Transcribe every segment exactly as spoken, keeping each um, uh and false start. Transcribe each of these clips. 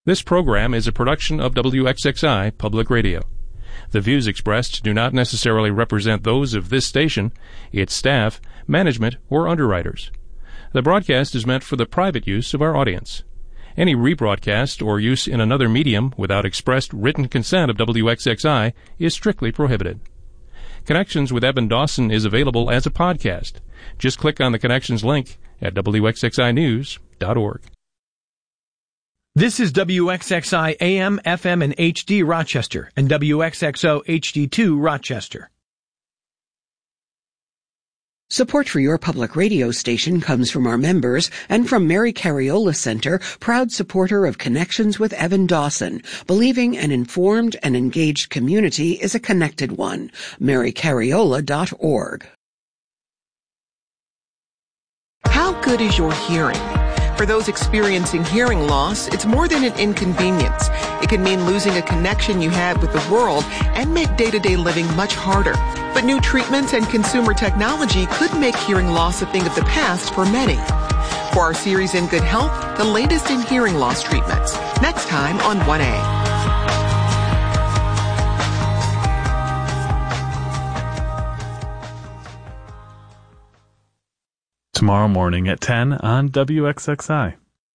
This program is a production of W X X I Public Radio. The views expressed do not necessarily represent those of this station, its staff, management, or underwriters. The broadcast is meant for the private use of our audience. Any rebroadcast or use in another medium without expressed written consent of W X X I is strictly prohibited. Connections with Evan Dawson is available as a podcast. Just click on the Connections link at W X X I news dot org. This is W X X I A M, F M, and H D Rochester and W X X O H D two Rochester. Support for your public radio station comes from our members and from Mary Cariola Center, proud supporter of Connections with Evan Dawson, believing an informed and engaged community is a connected one. mary cariola dot org. How good is your hearing? For those experiencing hearing loss, it's more than an inconvenience. It can mean losing a connection you had with the world and make day-to-day living much harder. But new treatments and consumer technology could make hearing loss a thing of the past for many. For our series In Good Health, the latest in hearing loss treatments. Next time on one A. Tomorrow morning at ten on W X X I.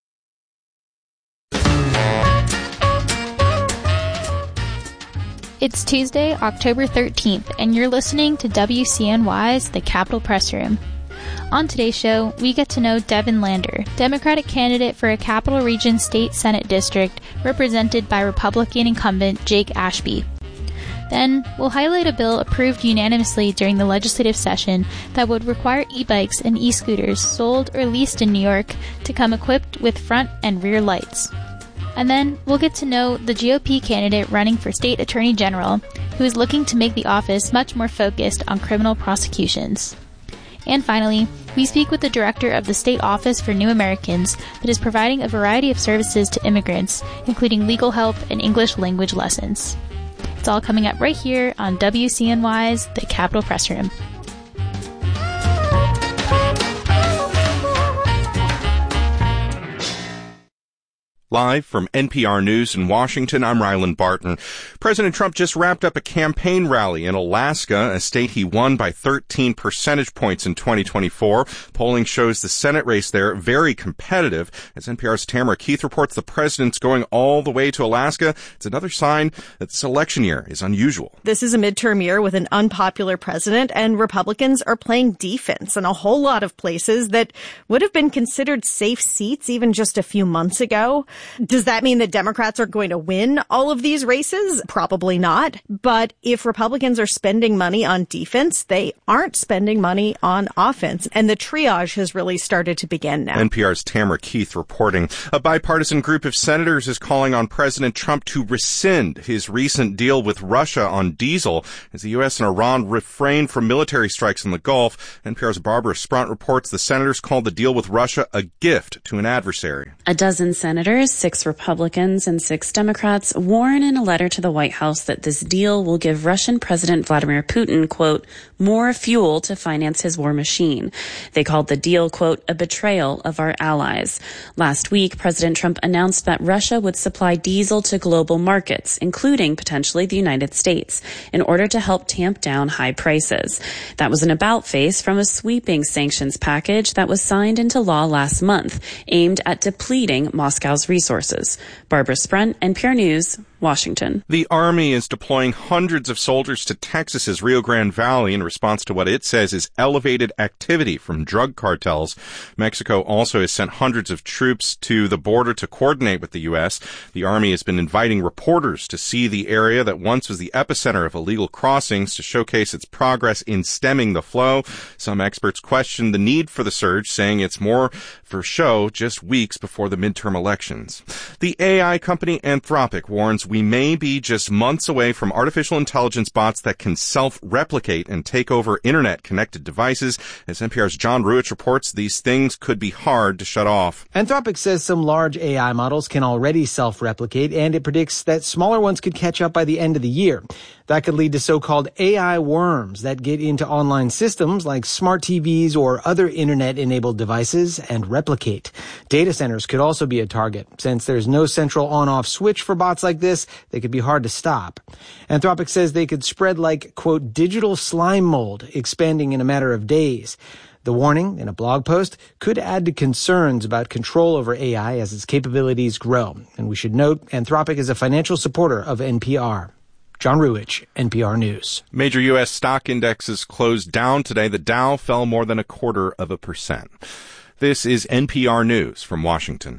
It's Tuesday, October thirteenth, and you're listening to W C N Y's The Capitol Press Room. On today's show, we get to know Devin Lander, Democratic candidate for a Capital Region State Senate District represented by Republican incumbent Jake Ashby. Then, we'll highlight a bill approved unanimously during the legislative session that would require e-bikes and e-scooters sold or leased in New York to come equipped with front and rear lights. And then, we'll get to know the G O P candidate running for State Attorney General, who is looking to make the office much more focused on criminal prosecutions. And finally, we speak with the director of the State Office for New Americans that is providing a variety of services to immigrants, including legal help and English language lessons. It's all coming up right here on W C N Y's The Capitol Press Room. Live from N P R News in Washington, I'm Ryland Barton. President Trump just wrapped up a campaign rally in Alaska, a state he won by thirteen percentage points in twenty twenty-four. Polling shows the Senate race there very competitive. As N P R's Tamara Keith reports, the president's going all the way to Alaska. It's another sign that this election year is unusual. This is a midterm year with an unpopular president, and Republicans are playing defense in a whole lot of places that would have been considered safe seats even just a few months ago. Does that mean that Democrats are going to win all of these races? Probably not. But if Republicans are spending money on defense, they aren't spending money on offense. And the triage has really started to begin now. N P R's Tamara Keith reporting. A bipartisan group of senators is calling on President Trump to rescind his recent deal with Russia on diesel as the U S and Iran refrain from military strikes in the Gulf. N P R's Barbara Sprunt reports the senators called the deal with Russia a gift to an adversary. A dozen senators, six Republicans and six Democrats, warn in a letter to the White House that this deal will give Russian President Vladimir Putin, quote, more fuel to finance his war machine. They called the deal, quote, a betrayal of our allies. Last week, President Trump announced that Russia would supply diesel to global markets, including potentially the United States, in order to help tamp down high prices. That was an about-face from a sweeping sanctions package that was signed into law last month, aimed at depleting Moscow's resources. Barbara Sprunt, N P R News, Washington. The Army is deploying hundreds of soldiers to Texas's Rio Grande Valley in response to what it says is elevated activity from drug cartels. Mexico also has sent hundreds of troops to the border to coordinate with the U S. The Army has been inviting reporters to see the area that once was the epicenter of illegal crossings to showcase its progress in stemming the flow. Some experts question the need for the surge, saying it's more for show just weeks before the midterm elections. The A I company Anthropic warns we may be just months away from artificial intelligence bots that can self-replicate and take over internet-connected devices. As N P R's John Ruich reports, these things could be hard to shut off. Anthropic says some large A I models can already self-replicate, and it predicts that smaller ones could catch up by the end of the year. That could lead to so-called A I worms that get into online systems like smart T Vs or other internet-enabled devices and replicate. Data centers could also be a target. Since there's no central on-off switch for bots like this, they could be hard to stop. Anthropic says they could spread like, quote, digital slime mold, expanding in a matter of days. The warning in a blog post could add to concerns about control over A I as its capabilities grow. And we should note, Anthropic is a financial supporter of N P R. John Ruwitch, N P R News. Major U S stock indexes closed down today. The Dow fell more than a quarter of a percent. This is N P R News from Washington.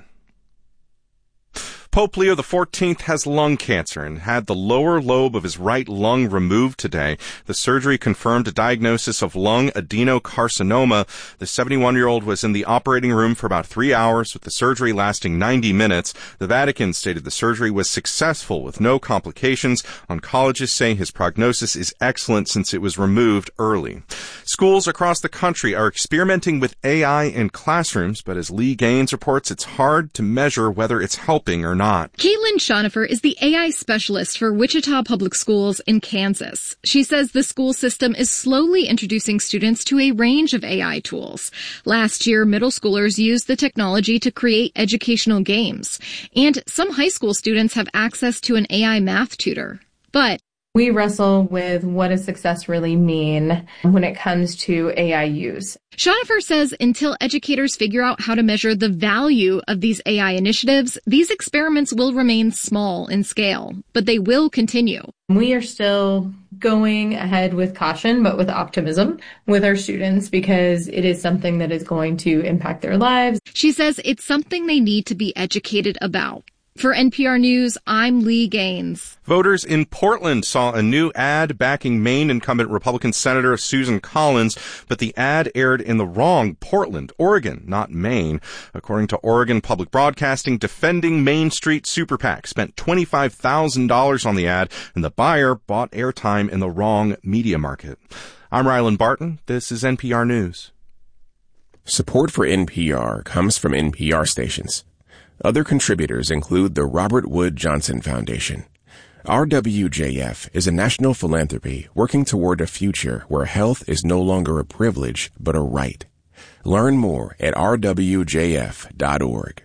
Pope Leo the fourteenth has lung cancer and had the lower lobe of his right lung removed today. The surgery confirmed a diagnosis of lung adenocarcinoma. The seventy-one-year-old was in the operating room for about three hours, with the surgery lasting ninety minutes. The Vatican stated the surgery was successful with no complications. Oncologists say his prognosis is excellent since it was removed early. Schools across the country are experimenting with A I in classrooms, but as Lee Gaines reports, it's hard to measure whether it's helping or not. Caitlin Schonifer is the A I specialist for Wichita Public Schools in Kansas. She says the school system is slowly introducing students to a range of A I tools. Last year, middle schoolers used the technology to create educational games, and some high school students have access to an A I math tutor. But we wrestle with what does success really mean when it comes to A I use. Schonifer says until educators figure out how to measure the value of these A I initiatives, these experiments will remain small in scale, but they will continue. We are still going ahead with caution, but with optimism with our students because it is something that is going to impact their lives. She says it's something they need to be educated about. For N P R News, I'm Lee Gaines. Voters in Portland saw a new ad backing Maine incumbent Republican Senator Susan Collins, but the ad aired in the wrong Portland, Oregon, not Maine. According to Oregon Public Broadcasting, Defending Main Street Super PAC spent twenty-five thousand dollars on the ad, and the buyer bought airtime in the wrong media market. I'm Rylan Barton. This is N P R News. Support for N P R comes from N P R stations. Other contributors include the Robert Wood Johnson Foundation. R W J F is a national philanthropy working toward a future where health is no longer a privilege, but a right. Learn more at r w j f dot org.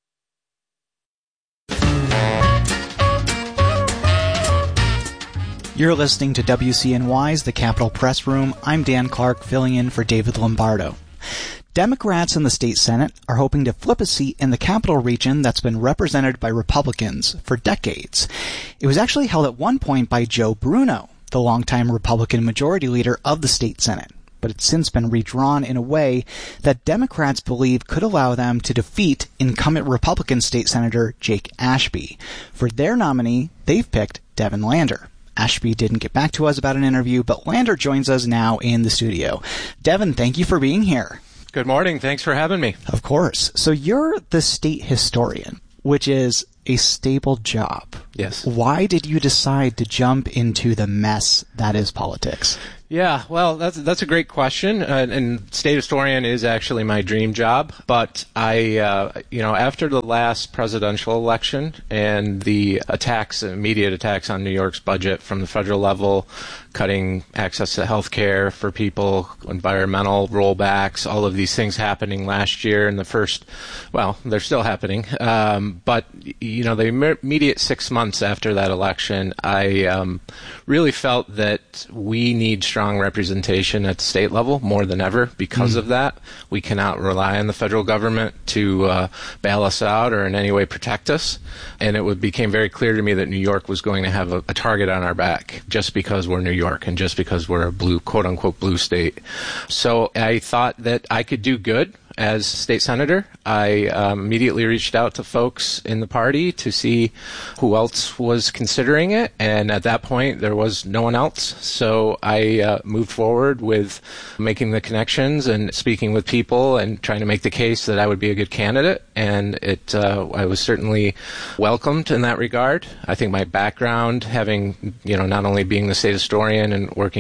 You're listening to W C N Y's The Capitol Press Room. I'm Dan Clark, filling in for David Lombardo. Democrats in the state Senate are hoping to flip a seat in the Capital region that's been represented by Republicans for decades. It was actually held at one point by Joe Bruno, the longtime Republican majority leader of the state Senate, but it's since been redrawn in a way that Democrats believe could allow them to defeat incumbent Republican state Senator Jake Ashby. For their nominee, they've picked Devin Lander. Ashby didn't get back to us about an interview, but Lander joins us now in the studio. Devin, thank you for being here. Good morning. Thanks for having me. Of course. So you're the state historian, which is a stable job. Yes. Why did you decide to jump into the mess that is politics? Yeah, well, that's that's a great question, uh, and state historian is actually my dream job. But I, uh, you know, after the last presidential election and the attacks, immediate attacks on New York's budget from the federal level, cutting access to health care for people, environmental rollbacks, all of these things happening last year in the first, well, they're still happening. Um, but, you know, the immediate six months after that election, I um, really felt that we need strong representation at the state level more than ever because mm. of that. We cannot rely on the federal government to uh, bail us out or in any way protect us. And it would, became very clear to me that New York was going to have a, a target on our back just because we're New York and just because we're a blue, quote unquote, blue state. So I thought that I could do good as state senator. I um, immediately reached out to folks in the party to see who else was considering it, and at that point there was no one else. So I uh, moved forward with making the connections and speaking with people and trying to make the case that I would be a good candidate, and it uh, I was certainly welcomed in that regard. I think my background, having, you know, not only being the state historian and working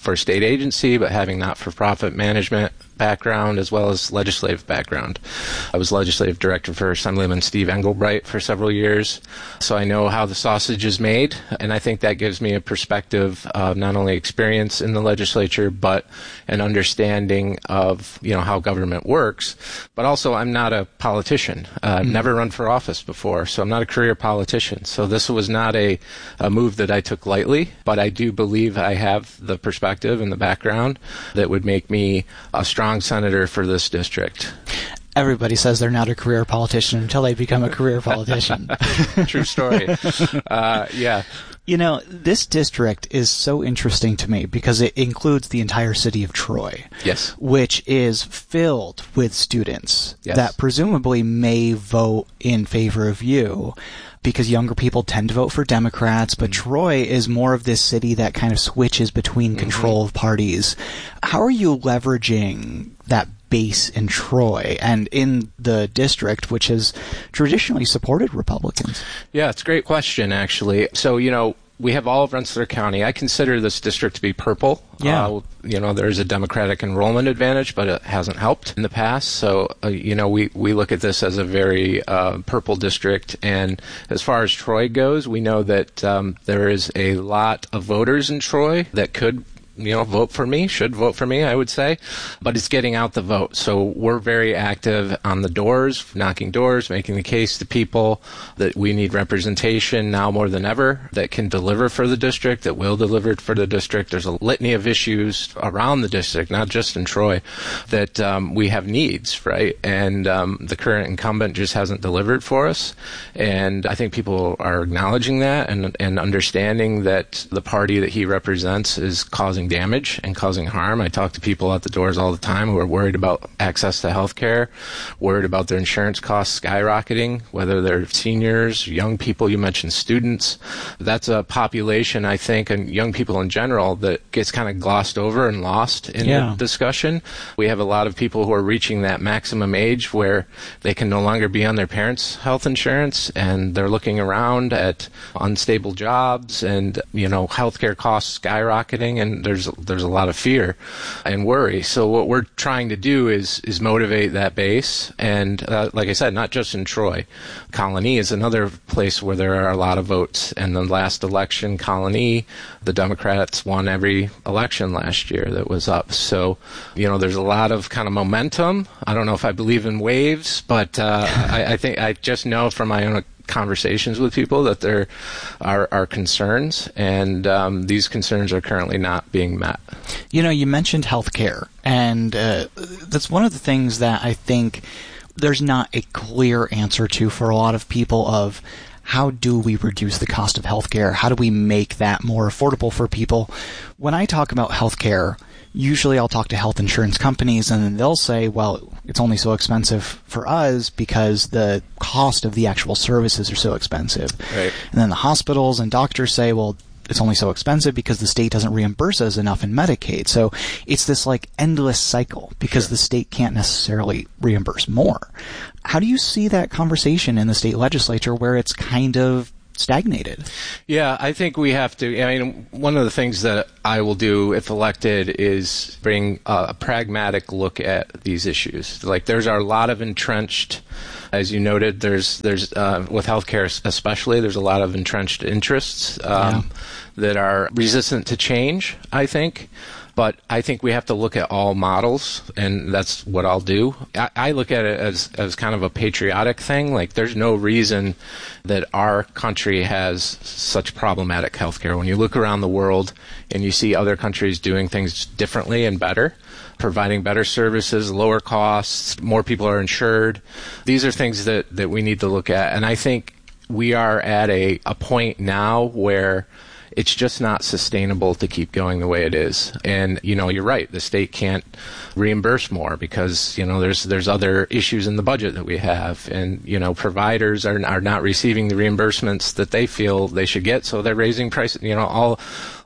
for a state agency, but having not-for-profit management background as well as legislative background. I was legislative director for Assemblyman Steve Engelbright for several years, so I know how the sausage is made, and I think that gives me a perspective of not only experience in the legislature, but an understanding of, you know, how government works. But also, I'm not a politician. Uh, I've mm-hmm. never run for office before, so I'm not a career politician. So this was not a, a move that I took lightly, but I do believe I have the perspective and the background that would make me a strong senator for this district. Everybody says they're not a career politician until they become a career politician. True story. Uh, yeah. You know, this district is so interesting to me because it includes the entire city of Troy. Yes. Which is filled with students yes. that presumably may vote in favor of you, because younger people tend to vote for Democrats, but mm-hmm. Troy is more of this city that kind of switches between control mm-hmm. of parties. How are you leveraging that base in Troy and in the district, which has traditionally supported Republicans? Yeah, it's a great question, actually. So, you know, we have all of Rensselaer County. I consider this district to be purple. Yeah. Uh, you know, there's a Democratic enrollment advantage, but it hasn't helped in the past. So, uh, you know, we, we look at this as a very uh, purple district. And as far as Troy goes, we know that um, there is a lot of voters in Troy that could you know, vote for me, should vote for me, I would say, but it's getting out the vote. So we're very active on the doors, knocking doors, making the case to people that we need representation now more than ever that can deliver for the district, that will deliver for the district. There's a litany of issues around the district, not just in Troy, that um, we have needs, right? And um, the current incumbent just hasn't delivered for us. And I think people are acknowledging that and, and understanding that the party that he represents is causing damage and causing harm. I talk to people at the doors all the time who are worried about access to health care, worried about their insurance costs skyrocketing, whether they're seniors, young people, you mentioned students. That's a population, I think, and young people in general that gets kind of glossed over and lost in yeah. the discussion. We have a lot of people who are reaching that maximum age where they can no longer be on their parents' health insurance, and they're looking around at unstable jobs and, you know, healthcare costs skyrocketing, and there's there's a lot of fear and worry. So what we're trying to do is is motivate that base. And uh, like I said, not just in Troy. Colony is another place where there are a lot of votes. And the last election, Colony, the Democrats won every election last year that was up. So, you know, there's a lot of kind of momentum. I don't know if I believe in waves, but uh, I, I think I just know from my own conversations with people that there are, are concerns, and um, these concerns are currently not being met. You know, you mentioned healthcare, and uh, that's one of the things that I think there's not a clear answer to for a lot of people of how do we reduce the cost of healthcare? How do we make that more affordable for people? When I talk about healthcare, usually I'll talk to health insurance companies, and then they'll say, well, it's only so expensive for us because the cost of the actual services are so expensive. Right. And then the hospitals and doctors say, well, it's only so expensive because the state doesn't reimburse us enough in Medicaid. So it's this like endless cycle because sure. the state can't necessarily reimburse more. How do you see that conversation in the state legislature where it's kind of stagnated? Yeah, I think we have to. I mean, one of the things that I will do if elected is bring a, a pragmatic look at these issues. Like, there's a lot of entrenched, as you noted, there's there's uh, with healthcare especially, there's a lot of entrenched interests um, yeah. that are resistant to change, I think. But I think we have to look at all models, and that's what I'll do. I, I look at it as, as kind of a patriotic thing. Like, there's no reason that our country has such problematic healthcare. When you look around the world and you see other countries doing things differently and better, providing better services, lower costs, more people are insured, these are things that, that we need to look at. And I think we are at a, a point now where it's just not sustainable to keep going the way it is. And, you know, you're right. The state can't reimburse more because, you know, there's there's other issues in the budget that we have. And, you know, providers are are not receiving the reimbursements that they feel they should get, so they're raising prices. You know, all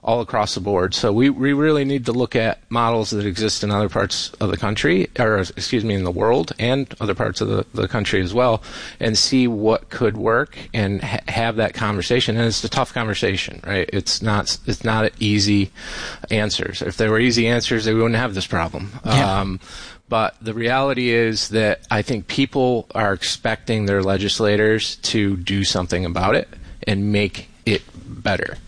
all across the board. So we, we really need to look at models that exist in other parts of the country, or excuse me, in the world and other parts of the, the country as well, and see what could work and ha- have that conversation. And it's a tough conversation, right? It's not it's not easy answers. If there were easy answers, they wouldn't have this problem. Yeah. Um, But the reality is that I think people are expecting their legislators to do something about it and make it better.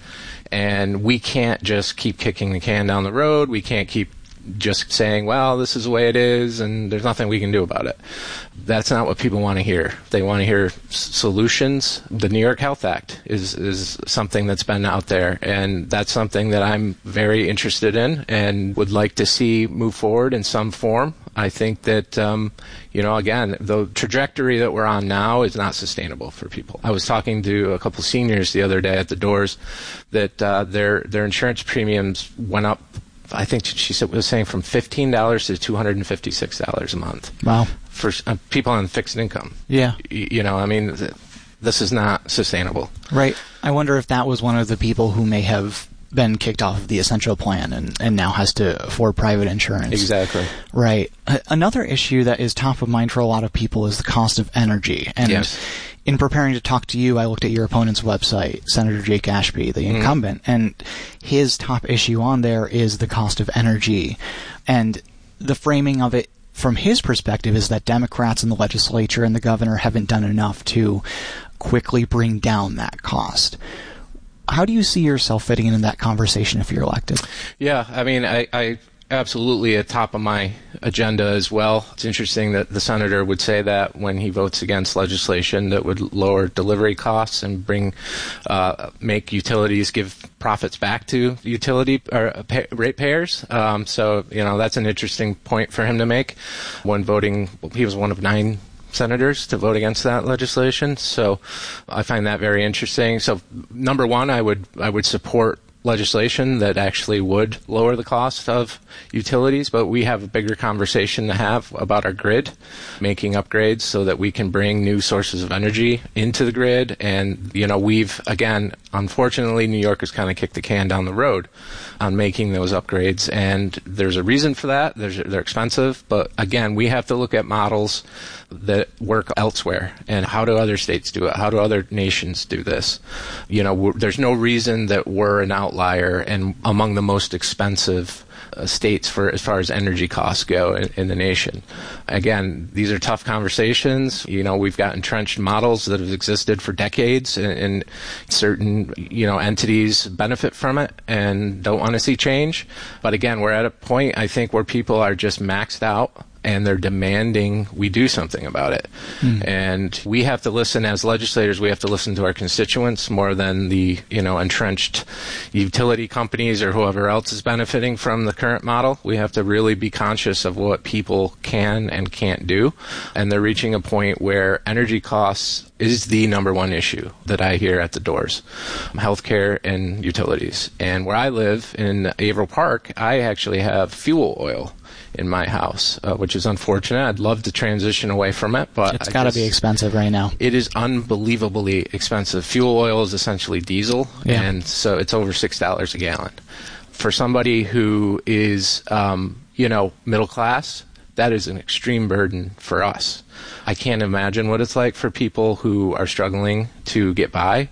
And we can't just keep kicking the can down the road. We can't keep just saying, well, this is the way it is, and there's nothing we can do about it. That's not what people want to hear. They want to hear s- solutions. The New York Health Act is, is something that's been out there, and that's something that I'm very interested in and would like to see move forward in some form. I think that, um, you know, again, the trajectory that we're on now is not sustainable for people. I was talking to a couple seniors the other day at the doors that uh, their their insurance premiums went up. I think she said was saying from fifteen dollars to two hundred fifty-six dollars a month. Wow. For uh, people on fixed income. Yeah. Y- you know, I mean, th- this is not sustainable. Right. I wonder if that was one of the people who may have been kicked off of the essential plan and, and now has to afford private insurance. Exactly. Right. A- another issue that is top of mind for a lot of people is the cost of energy. And yes. in preparing to talk to you, I looked at your opponent's website, Senator Jake Ashby, the incumbent, mm-hmm. and his top issue on there is the cost of energy. And the framing of it from his perspective is that Democrats in the legislature and the governor haven't done enough to quickly bring down that cost. How do you see yourself fitting in that conversation if you're elected? Yeah, I mean, I, I absolutely at top of my agenda as well. It's interesting that the senator would say that when he votes against legislation that would lower delivery costs and bring, uh, make utilities give profits back to utility or pay, ratepayers. Um, so, you know, that's an interesting point for him to make. When voting, he was one of nine senators to vote against that legislation. So I find that very interesting. So number one, I would I would support legislation that actually would lower the cost of utilities, but we have a bigger conversation to have about our grid, making upgrades so that we can bring new sources of energy into the grid. And, you know, we've, again, unfortunately, New York has kind of kicked the can down the road on making those upgrades. And there's a reason for that. There's, they're expensive. But, again, we have to look at models that work elsewhere. And how do other states do it? How do other nations do this? You know, we're, there's no reason that we're an outlier and among the most expensive uh, states for as far as energy costs go in, in the nation. Again, these are tough conversations. You know, we've got entrenched models that have existed for decades, and, and certain, you know, entities benefit from it and don't want to see change. But again, we're at a point, I think, where people are just maxed out and they're demanding we do something about it. Mm. And we have to listen as legislators, we have to listen to our constituents more than the, you know, entrenched utility companies or whoever else is benefiting from the current model. We have to really be conscious of what people can and can't do. And they're reaching a point where energy costs is the number one issue that I hear at the doors. Healthcare and utilities. And where I live in Averill Park, I actually have fuel oil in my house, uh, which is unfortunate. I'd love to transition away from it, but it's got to be expensive right now. It is unbelievably expensive. Fuel oil is essentially diesel, yeah. and so it's over six dollars a gallon. For somebody who is, um, you know, middle class, that is an extreme burden for us. I can't imagine what it's like for people who are struggling to get by.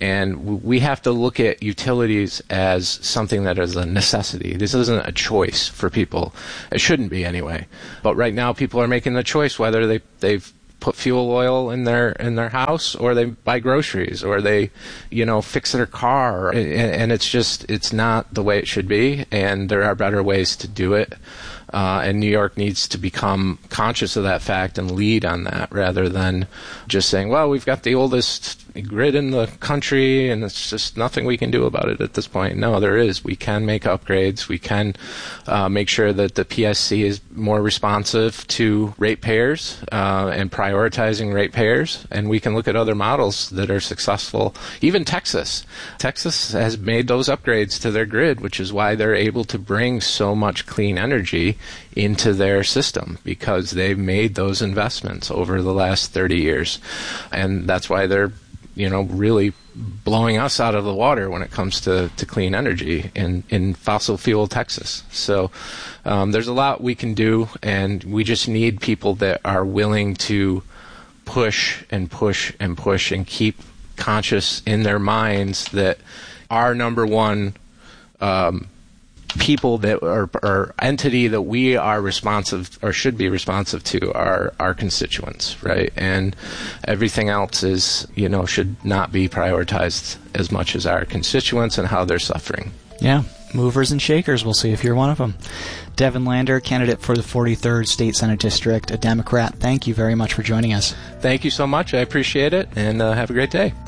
And we have to look at utilities as something that is a necessity. This isn't a choice for people. It shouldn't be anyway. But right now people are making the choice whether they, they've put fuel oil in their in their house or they buy groceries or they, you know, fix their car. And, and it's just, it's not the way it should be. And there are better ways to do it. Uh, and New York needs to become conscious of that fact and lead on that rather than just saying, well, we've got the oldest grid in the country and it's just nothing we can do about it at this point. No, there is. We can make upgrades. We can uh, make sure that the P S C is more responsive to ratepayers uh, and prioritizing ratepayers. And we can look at other models that are successful. Even Texas. Texas has made those upgrades to their grid, which is why they're able to bring so much clean energy into their system because they've made those investments over the last thirty years. And that's why they're you know, really blowing us out of the water when it comes to, to clean energy in, in fossil fuel Texas. So um, there's a lot we can do, and we just need people that are willing to push and push and push and keep conscious in their minds that our number one um, people that are, or entity that we are responsive or should be responsive to are our constituents, right? And everything else is, you know, should not be prioritized as much as our constituents and how they're suffering. Yeah, movers and shakers. We'll see if you're one of them. Devin Lander, candidate for the forty-third State Senate District, a Democrat. Thank you very much for joining us. Thank you so much. I appreciate it, and uh, have a great day.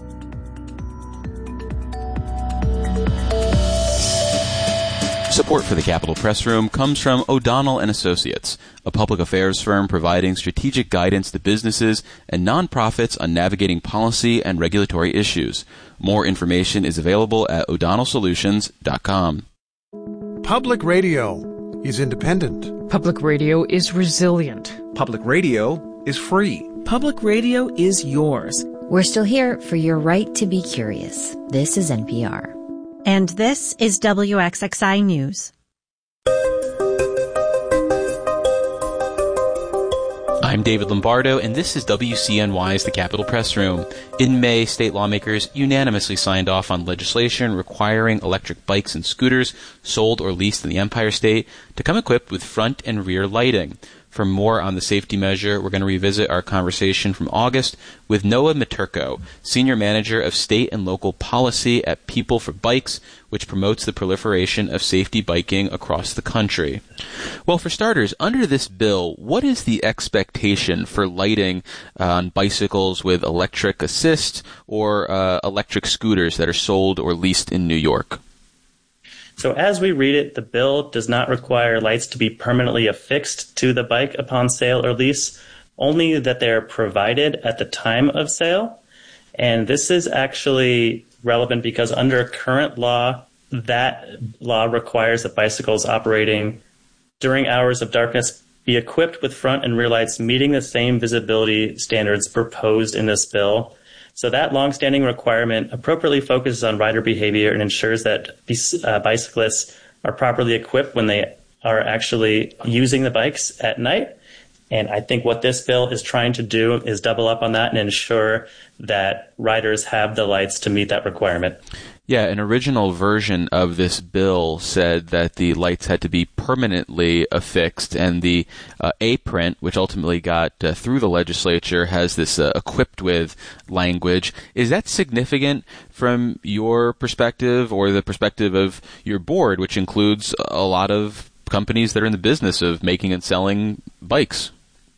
Support for the Capitol Press Room comes from O'Donnell and Associates, a public affairs firm providing strategic guidance to businesses and nonprofits on navigating policy and regulatory issues. More information is available at o'donnell solutions dot com. Public radio is independent. Public radio is resilient. Public radio is free. Public radio is yours. We're still here for your right to be curious. This is N P R. And this is W X X I News. I'm David Lombardo, and this is W C N Y's The Capitol Press Room. In May, state lawmakers unanimously signed off on legislation requiring electric bikes and scooters sold or leased in the Empire State to come equipped with front and rear lighting. For more on the safety measure, we're going to revisit our conversation from August with Noah Maturko, Senior Manager of State and Local Policy at People for Bikes, which promotes the proliferation of safety biking across the country. Well, for starters, under this bill, what is the expectation for lighting on bicycles with electric assist or uh, electric scooters that are sold or leased in New York? So as we read it, the bill does not require lights to be permanently affixed to the bike upon sale or lease, only that they are provided at the time of sale. And this is actually relevant because under current law, that law requires that bicycles operating during hours of darkness be equipped with front and rear lights meeting the same visibility standards proposed in this bill. So that longstanding requirement appropriately focuses on rider behavior and ensures that uh, bicyclists are properly equipped when they are actually using the bikes at night. And I think what this bill is trying to do is double up on that and ensure that riders have the lights to meet that requirement. Yeah, an original version of this bill said that the lights had to be permanently affixed, and the uh, A-print, which ultimately got uh, through the legislature, has this uh, equipped with language. Is that significant from your perspective or the perspective of your board, which includes a lot of companies that are in the business of making and selling bikes?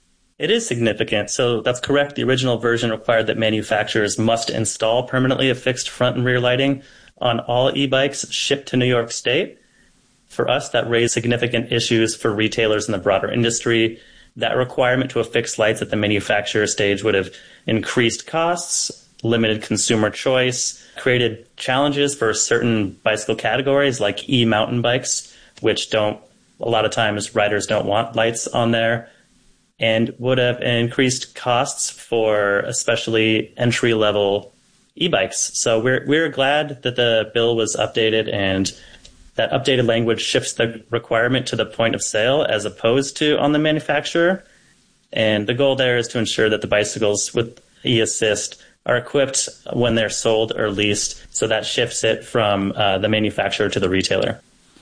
It is significant. So that's correct. The original version required that manufacturers must install permanently affixed front and rear lighting on all e-bikes shipped to New York State. For us, that raised significant issues for retailers in the broader industry. That requirement to affix lights at the manufacturer stage would have increased costs, limited consumer choice, created challenges for certain bicycle categories like e-mountain bikes, which don't, a lot of times riders don't want lights on there, and would have increased costs for especially entry-level e-bikes. So we're we're glad that the bill was updated, and that updated language shifts the requirement to the point of sale as opposed to on the manufacturer. And the goal there is to ensure that the bicycles with e-assist are equipped when they're sold or leased, so that shifts it from uh, the manufacturer to the retailer.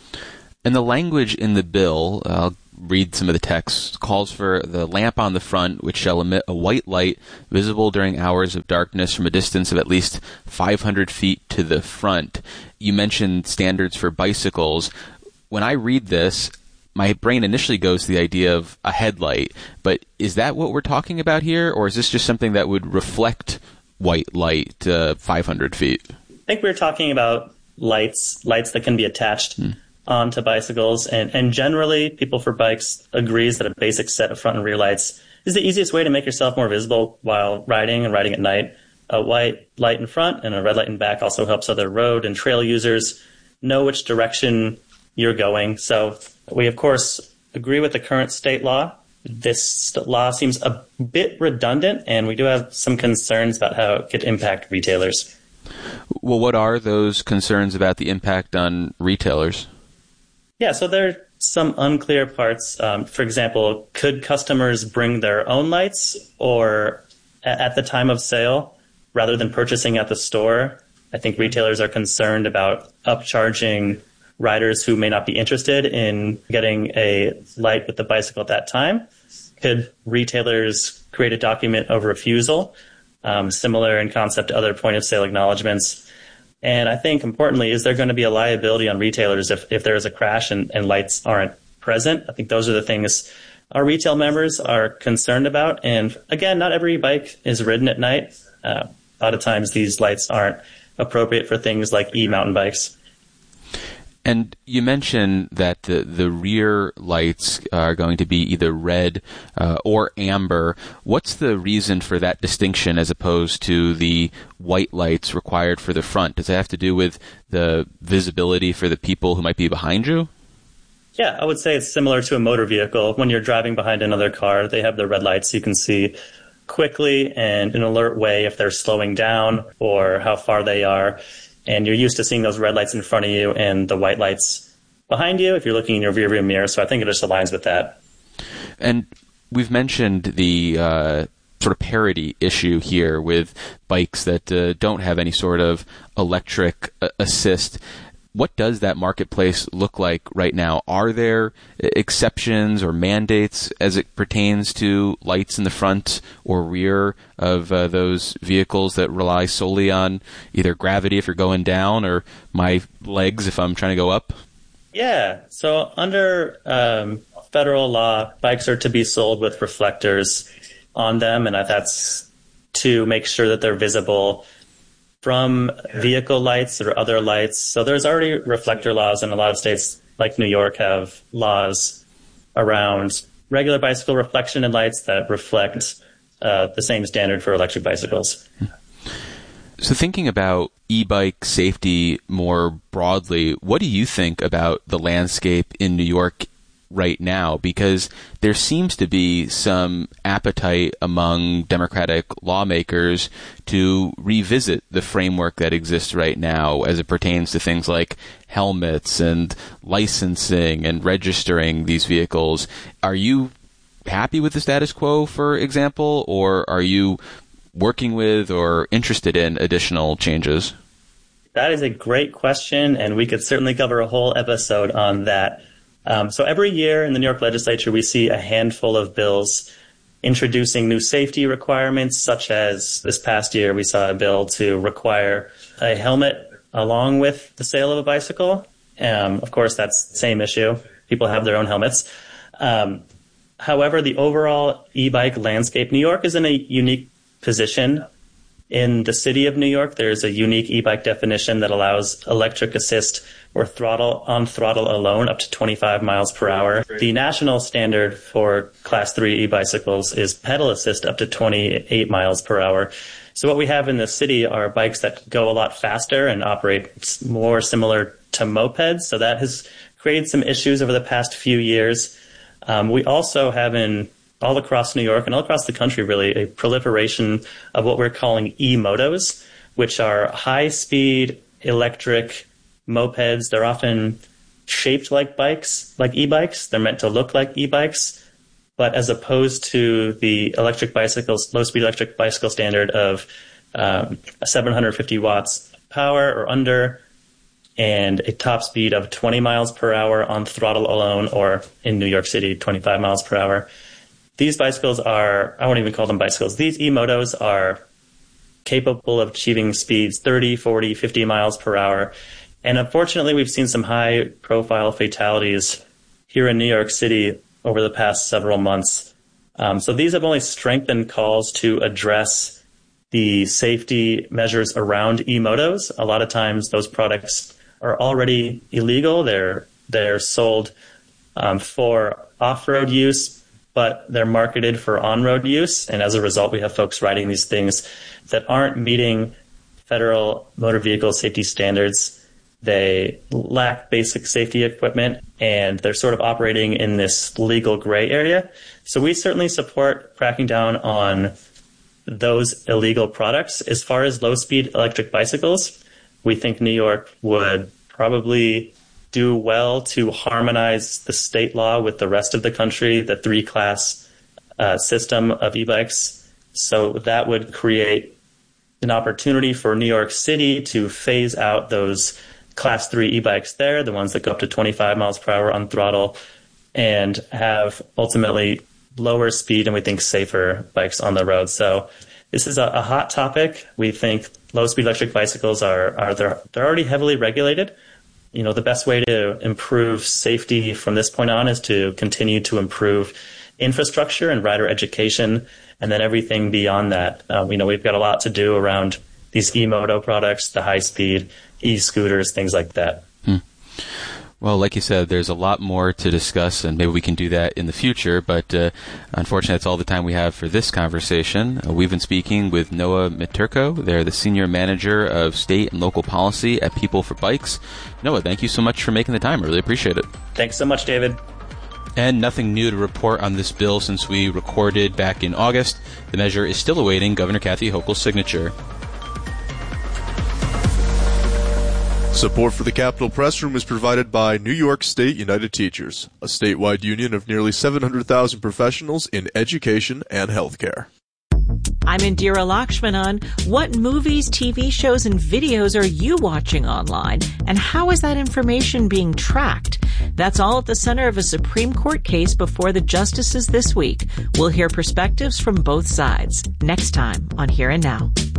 And the language in the bill, I'll read some of the text, calls for the lamp on the front, which shall emit a white light visible during hours of darkness from a distance of at least five hundred feet to the front. You mentioned standards for bicycles. When I read this, my brain initially goes to the idea of a headlight, but is that what we're talking about here, or is this just something that would reflect white light uh, five hundred feet? I think we're talking about lights, lights that can be attached hmm. onto bicycles, and, and generally People for Bikes agrees that a basic set of front and rear lights is the easiest way to make yourself more visible while riding and riding at night. A white light in front and a red light in back also helps other road and trail users know which direction you're going. So we, of course, agree with the current state law this law seems a bit redundant, and we do have some concerns about how it could impact retailers. Well, what are those concerns about the impact on retailers? Yeah, so there are some unclear parts. Um, for example, could customers bring their own lights or a- at the time of sale rather than purchasing at the store? I think retailers are concerned about upcharging riders who may not be interested in getting a light with the bicycle at that time. Could retailers create a document of refusal, um, similar in concept to other point-of-sale acknowledgments? And I think, importantly, is there going to be a liability on retailers if, if there is a crash and, and lights aren't present? I think those are the things our retail members are concerned about. And again, not every bike is ridden at night. Uh, a lot of times these lights aren't appropriate for things like e-mountain bikes. And you mentioned that the, the rear lights are going to be either red uh, or amber. What's the reason for that distinction as opposed to the white lights required for the front? Does it have to do with the visibility for the people who might be behind you? Yeah, I would say it's similar to a motor vehicle. When you're driving behind another car, they have the red lights. You can see quickly and in an alert way if they're slowing down or how far they are. And you're used to seeing those red lights in front of you and the white lights behind you if you're looking in your rearview mirror. So I think it just aligns with that. And we've mentioned the uh, sort of parity issue here with bikes that uh, don't have any sort of electric uh, assist. What does that marketplace look like right now? Are there exceptions or mandates as it pertains to lights in the front or rear of uh, those vehicles that rely solely on either gravity if you're going down or my legs if I'm trying to go up? Yeah. So under um, federal law, bikes are to be sold with reflectors on them, and that's to make sure that they're visible from vehicle lights or other lights. So there's already reflector laws, and a lot of states like New York have laws around regular bicycle reflection and lights that reflect uh, the same standard for electric bicycles. So thinking about e-bike safety more broadly, what do you think about the landscape in New York right now? Because there seems to be some appetite among Democratic lawmakers to revisit the framework that exists right now as it pertains to things like helmets and licensing and registering these vehicles. Are you happy with the status quo, for example, or are you working with or interested in additional changes? That is a great question, and we could certainly cover a whole episode on that. Um, so every year in the New York legislature, we see a handful of bills introducing new safety requirements, such as this past year, we saw a bill to require a helmet along with the sale of a bicycle. Um, of course, that's the same issue. People have their own helmets. Um, however, the overall e-bike landscape, New York is in a unique position. In the city of New York, there's a unique e-bike definition that allows electric assist or throttle on throttle alone up to twenty-five miles per hour. The national standard for class three e-bicycles is pedal assist up to twenty-eight miles per hour. So what we have in the city are bikes that go a lot faster and operate more similar to mopeds. So that has created some issues over the past few years. Um, we also have in all across New York and all across the country, really, a proliferation of what we're calling e-motos, which are high-speed electric mopeds. They're often shaped like bikes, like e-bikes. They're meant to look like e-bikes. But as opposed to the electric bicycles, low-speed electric bicycle standard of um, seven hundred fifty watts power or under, and a top speed of twenty miles per hour on throttle alone, or in New York City, twenty-five miles per hour. These bicycles are, I won't even call them bicycles, these e-motos are capable of achieving speeds thirty, forty, fifty miles per hour. And unfortunately, we've seen some high-profile fatalities here in New York City over the past several months. Um, so these have only strengthened calls to address the safety measures around e-motos. A lot of times those products are already illegal. They're, they're sold um, for off-road use, but they're marketed for on-road use. And as a result, we have folks riding these things that aren't meeting federal motor vehicle safety standards. They lack basic safety equipment, and they're sort of operating in this legal gray area. So we certainly support cracking down on those illegal products. As far as low-speed electric bicycles, we think New York would probably do well to harmonize the state law with the rest of the country, the three-class uh, system of e-bikes. So that would create an opportunity for New York City to phase out those class three e-bikes there, the ones that go up to twenty-five miles per hour on throttle, and have ultimately lower speed and we think safer bikes on the road. So this is a, a hot topic. We think low-speed electric bicycles are, are they're, they're already heavily regulated. You know, the best way to improve safety from this point on is to continue to improve infrastructure and rider education, and then everything beyond that. Uh, you know, we've got a lot to do around these e-moto products, the high-speed e-scooters, things like that. Hmm. Well, like you said, there's a lot more to discuss, and maybe we can do that in the future, but uh, unfortunately, that's all the time we have for this conversation. Uh, we've been speaking with Noah Miturko. They're the Senior Manager of State and Local Policy at People for Bikes. Noah, thank you so much for making the time. I really appreciate it. Thanks so much, David. And nothing new to report on this bill since we recorded back in August. The measure is still awaiting Governor Kathy Hochul's signature. Support for the Capitol Press Room is provided by New York State United Teachers, a statewide union of nearly seven hundred thousand professionals in education and healthcare. I'm Indira Lakshmanan. What movies, T V shows, and videos are you watching online? And how is that information being tracked? That's all at the center of a Supreme Court case before the justices this week. We'll hear perspectives from both sides next time on Here and Now.